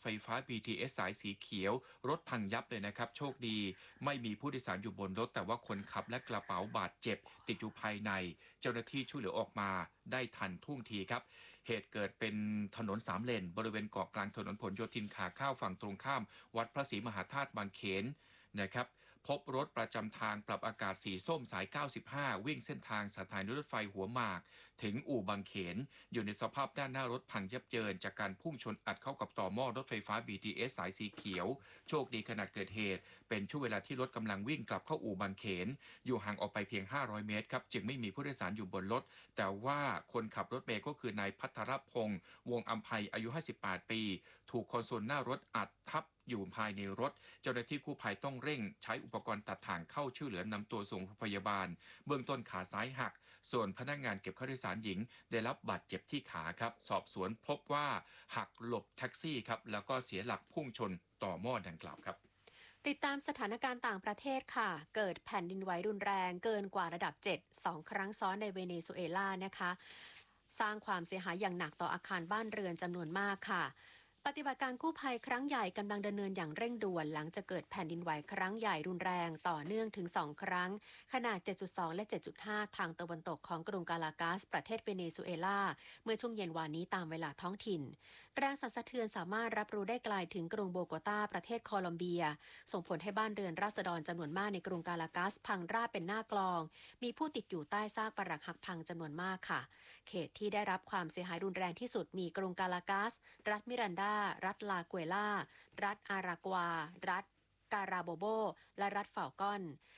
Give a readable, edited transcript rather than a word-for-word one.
ฟฟ้า BTS สายสีเขียวรถพังยับเลยนะครับโชคดีไม่มีผู้โดยสารอยู่บนรถแต่ว่าคนขับและกระเป๋าบาดเจ็บติดอยู่ภายในเจ้าหน้าที่ช่วยเหลือออกมาได้ทันท่วงทีครับเหตุเกิดเป็นถนน3 เลนบริเวณเกาะกลางถนนผลโยธินขาเข้าฝั่งตรงข้ามวัดพระศรีมหาธาตุบางเขนนะครับพบรถประจำทางปรับอากาศสีส้มสาย 95 วิ่งเส้นทางสถานีรถไฟหัวหมากถึงอู่บางเขนอยู่ในสภาพด้านหน้ารถพังยับเยินจากการพุ่งชนอัดเข้ากับต่อหม้อรถไฟฟ้า BTS สายสีเขียวโชคดีขณะเกิดเหตุเป็นช่วงเวลาที่รถกำลังวิ่งกลับเข้าอู่บางเขนอยู่ห่างออกไปเพียง500 เมตรครับจึงไม่มีผู้โดยสารอยู่บนรถแต่ว่าคนขับรถเมล์ก็คือนายพัทรพงษ์วงอัมไพอายุ58 ปีถูกคอนโซลหน้ารถอัดทับอยู่ภายในรถเจ้าหน้าที่กู้ภัยต้องเร่งใช้อุปกรณ์ตัดถ่างเข้าช่วยเหลือนำตัวส่งโรงพยาบาลเบื้องต้นขาซ้ายหักส่วนพนักงานเก็บค่าโดยสารหญิงได้รับบาดเจ็บที่ขาครับสอบสวนพบว่าหักหลบแท็กซี่ครับแล้วก็เสียหลักพุ่งชนต่อหม้อดังกล่าวครับติดตามสถานการณ์ต่างประเทศค่ะเกิดแผ่นดินไหวรุนแรงเกินกว่าระดับ7 2 ครั้งซ้อนในเวเนซุเอลานะคะสร้างความเสียหายอย่างหนักต่ออาคารบ้านเรือนจำนวนมากค่ะปฏิบัติการกู้ภัยครั้งใหญ่กำลังดำเนินอย่างเร่งด่วนหลังจากเกิดแผ่นดินไหวครั้งใหญ่รุนแรงต่อเนื่องถึง2 ครั้งขนาด 7.2 และ 7.5 ทางตะวันตกของกรุงกาลากาสประเทศเวเนซุเอลาเมื่อช่วงเย็นวานนี้ตามเวลาท้องถิ่นแรงสั่นสะเทือนสามารถรับรู้ได้ไกลถึงกรุงโบโกตาประเทศโคลอมเบียส่งผลให้บ้านเรือนราษฎรจำนวนมากในกรุงกาลากาสพังราบเป็นหน้ากลองมีผู้ติดอยู่ใต้ซากปรักหักพังจำนวนมากค่ะเขตที่ได้รับความเสียหายรุนแรงที่สุดมีกรุงกาลากาสรัฐมิรันดารัฐลากัวล่ารัฐอารากวารัฐการาโบโบและรัฐฟาลกอน